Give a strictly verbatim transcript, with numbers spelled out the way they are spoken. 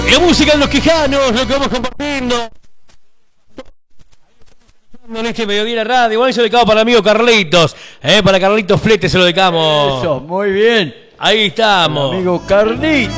La música en los Quijanos, lo que vamos compartiendo. En este mediodía la radio, igual se lo dedicamos para el amigo Carlitos, eh, para Carlitos Flete se lo dedicamos. Eso, muy bien. Ahí estamos. El amigo Carlitos.